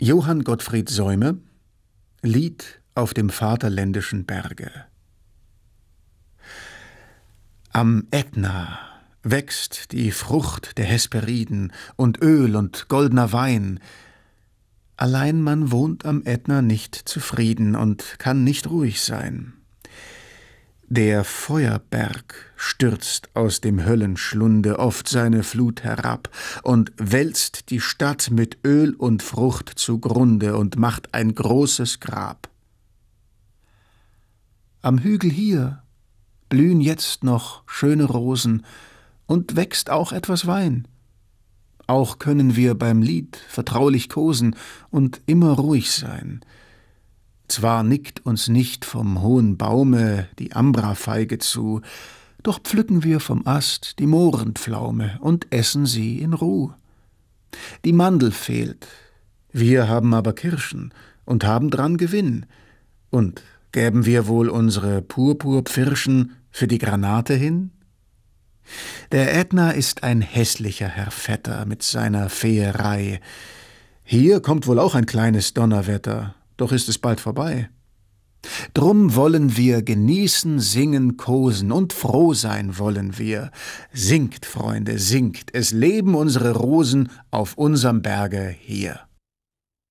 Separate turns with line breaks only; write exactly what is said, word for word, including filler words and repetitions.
Johann Gottfried Säume, Lied auf dem vaterländischen Berge. Am Ätna wächst die Frucht der Hesperiden und Öl und goldner Wein. Allein man wohnt am Ätna nicht zufrieden und kann nicht ruhig sein. Der Feuerberg stürzt aus dem Höllenschlunde oft seine Flut herab und wälzt die Stadt mit Öl und Frucht zugrunde und macht ein großes Grab. Am Hügel hier blühen jetzt noch schöne Rosen und wächst auch etwas Wein. Auch können wir beim Lied vertraulich kosen und immer ruhig sein. Zwar nickt uns nicht vom hohen Baume die Ambrafeige zu, doch pflücken wir vom Ast die Mohrenpflaume und essen sie in Ruh. Die Mandel fehlt, wir haben aber Kirschen und haben dran Gewinn. Und gäben wir wohl unsere Purpurpfirschen für die Granate hin? Der Ätna ist ein hässlicher Herr Vetter mit seiner Feerei. Hier kommt wohl auch ein kleines Donnerwetter, doch ist es bald vorbei. Drum wollen wir genießen, singen, kosen und froh sein wollen wir. Singt, Freunde, singt, es leben unsere Rosen auf unserem Berge hier.